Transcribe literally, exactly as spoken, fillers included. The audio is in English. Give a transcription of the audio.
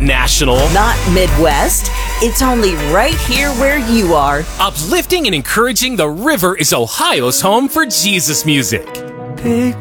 national. Not Midwest. It's only right here where you are. Uplifting and encouraging, the River is Ohio's home for Jesus music. Pick